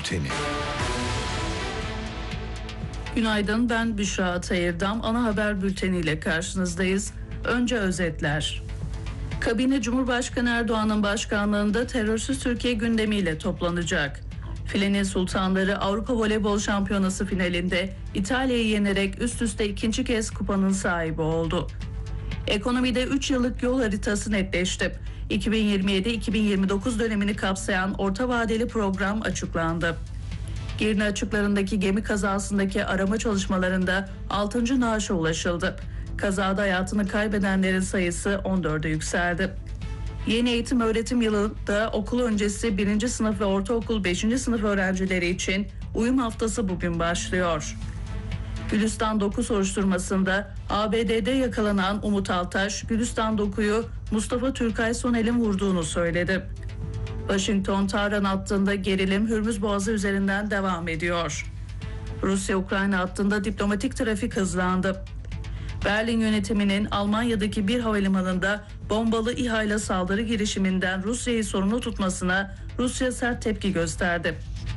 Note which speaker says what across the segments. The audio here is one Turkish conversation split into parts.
Speaker 1: Bülteni.
Speaker 2: Günaydın, ben Büşra Atayırdam. Ana haber bülteniyle karşınızdayız. Önce özetler. Kabine Cumhurbaşkanı Erdoğan'ın başkanlığında terörsüz Türkiye gündemiyle toplanacak. Filenin Sultanları Avrupa Voleybol Şampiyonası finalinde İtalya'yı yenerek üst üste ikinci kez kupanın sahibi oldu. Ekonomide 3 yıllık yol haritası netleşti. 2027-2029 dönemini kapsayan orta vadeli program açıklandı. Girne açıklarındaki gemi kazasındaki arama çalışmalarında 6. naaşa ulaşıldı. Kazada hayatını kaybedenlerin sayısı 14'e yükseldi. Yeni eğitim öğretim yılında okul öncesi 1. sınıf ve ortaokul 5. sınıf öğrencileri için uyum haftası bugün başlıyor. Gülistan Doku soruşturmasında ABD'de yakalanan Umut Altaş, Gülistan Doku'yu Mustafa Türkay Sonel'in vurduğunu söyledi. Washington-Tahran hattında gerilim Hürmüz Boğazı üzerinden devam ediyor. Rusya-Ukrayna hattında diplomatik trafik hızlandı. Berlin yönetiminin Almanya'daki bir havalimanında bombalı İHA ile saldırı girişiminden Rusya'yı sorumlu tutmasına Rusya sert tepki gösterdi.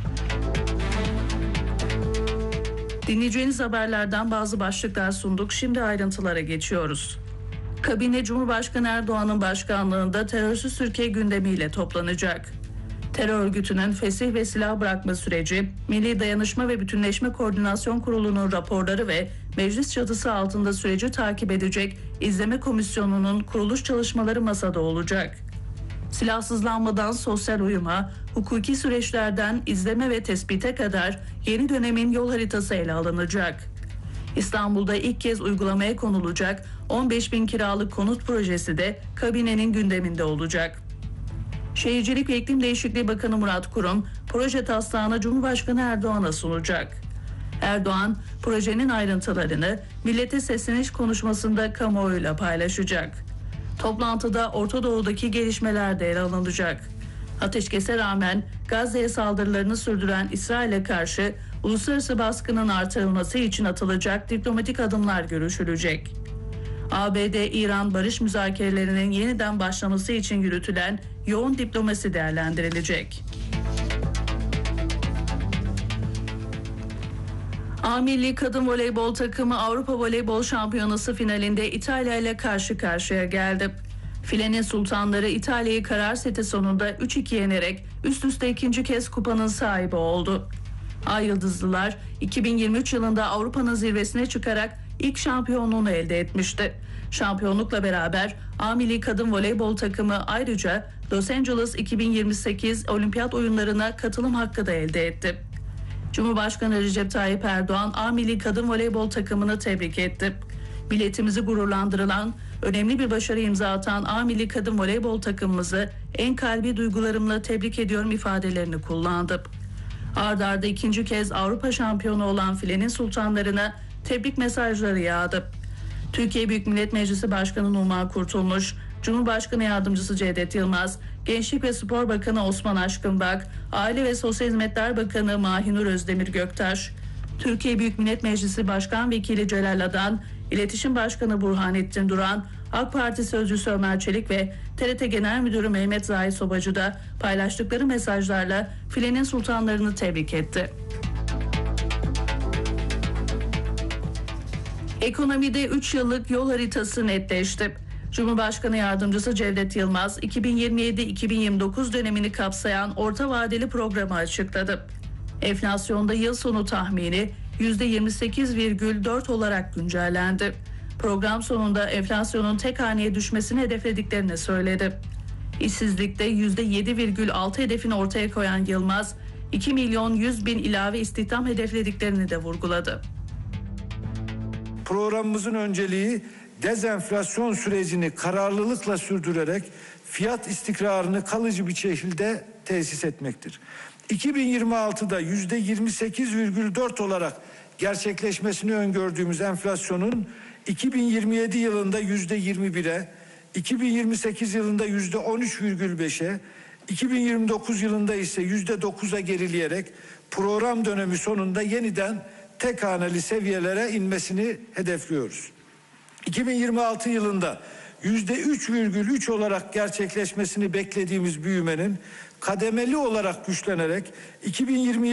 Speaker 2: Dinleyeceğiniz haberlerden bazı başlıklar sunduk. Şimdi ayrıntılara geçiyoruz. Kabine Cumhurbaşkanı Erdoğan'ın başkanlığında terörsüz Türkiye gündemiyle toplanacak. Terör örgütünün fesih ve silah bırakma süreci, Milli Dayanışma ve Bütünleşme Koordinasyon Kurulu'nun raporları ve meclis çatısı altında süreci takip edecek izleme komisyonunun kuruluş çalışmaları masada olacak. Silahsızlanmadan sosyal uyuma, hukuki süreçlerden izleme ve tespite kadar yeni dönemin yol haritası ele alınacak. İstanbul'da ilk kez uygulamaya konulacak 15.000 kiralık konut projesi de kabinenin gündeminde olacak. Şehircilik ve İklim Değişikliği Bakanı Murat Kurum, proje taslağını Cumhurbaşkanı Erdoğan'a sunacak. Erdoğan, projenin ayrıntılarını millete sesleniş konuşmasında kamuoyuyla paylaşacak. Toplantıda Orta Doğu'daki gelişmeler de ele alınacak. Ateşkese rağmen Gazze'ye saldırılarını sürdüren İsrail'e karşı uluslararası baskının artırılması için atılacak diplomatik adımlar görüşülecek. ABD-İran barış müzakerelerinin yeniden başlaması için yürütülen yoğun diplomasi değerlendirilecek. A Milli Kadın Voleybol takımı Avrupa Voleybol Şampiyonası finalinde İtalya ile karşı karşıya geldi. Filenin Sultanları İtalya'yı karar seti sonunda 3-2 yenerek üst üste ikinci kez kupanın sahibi oldu. Ay Yıldızlılar 2023 yılında Avrupa'nın zirvesine çıkarak ilk şampiyonluğunu elde etmişti. Şampiyonlukla beraber A Milli Kadın Voleybol takımı ayrıca Los Angeles 2028 Olimpiyat oyunlarına katılım hakkı da elde etti. Cumhurbaşkanı Recep Tayyip Erdoğan A Milli Kadın Voleybol takımını tebrik etti. Milletimizi gururlandırılan, önemli bir başarı imza atan A Milli Kadın Voleybol takımımızı en kalbi duygularımla tebrik ediyorum ifadelerini kullandı. Arda arda ikinci kez Avrupa şampiyonu olan Filenin Sultanlarına tebrik mesajları yağdı. Türkiye Büyük Millet Meclisi Başkanı Numan Kurtulmuş, Cumhurbaşkanı Yardımcısı Cevdet Yılmaz, Gençlik ve Spor Bakanı Osman Aşkınbak, Aile ve Sosyal Hizmetler Bakanı Mahinur Özdemir Göktaş, Türkiye Büyük Millet Meclisi Başkan Vekili Celal Adan, İletişim Başkanı Burhanettin Duran, AK Parti Sözcüsü Ömer Çelik ve TRT Genel Müdürü Mehmet Zahid Sobacı da paylaştıkları mesajlarla Filenin Sultanlarını tebrik etti. Ekonomide 3 yıllık yol haritası netleşti. Cumhurbaşkanı Yardımcısı Cevdet Yılmaz, 2027-2029 dönemini kapsayan orta vadeli programı açıkladı. Enflasyonda yıl sonu tahmini %28,4 olarak güncellendi. Program sonunda enflasyonun tek haneye düşmesini hedeflediklerini söyledi. İşsizlikte %7,6 hedefini ortaya koyan Yılmaz, 2.100.000 ilave istihdam hedeflediklerini de vurguladı.
Speaker 3: Programımızın önceliği dezenflasyon sürecini kararlılıkla sürdürerek fiyat istikrarını kalıcı bir şekilde tesis etmektir. 2026'da %28,4 olarak gerçekleşmesini öngördüğümüz enflasyonun 2027 yılında %21'e, 2028 yılında %13,5'e, 2029 yılında ise %9'a gerileyerek program dönemi sonunda yeniden tek haneli seviyelere inmesini hedefliyoruz. 2026 yılında %3,3 olarak gerçekleşmesini beklediğimiz büyümenin kademeli olarak güçlenerek 2027